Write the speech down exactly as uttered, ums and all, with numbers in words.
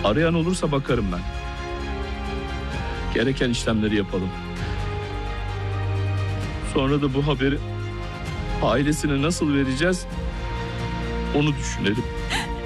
Arayan olursa bakarım ben. Gereken işlemleri yapalım. Sonra da bu haberi ailesine nasıl vereceğiz onu düşünelim.